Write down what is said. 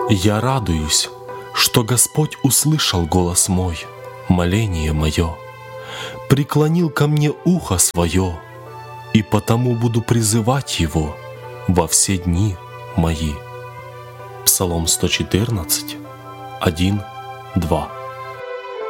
Я радуюсь, что Господь услышал голос мой, моление мое, преклонил ко мне ухо свое, и потому буду призывать Его во все дни мои. Псалом 114, 1, 2.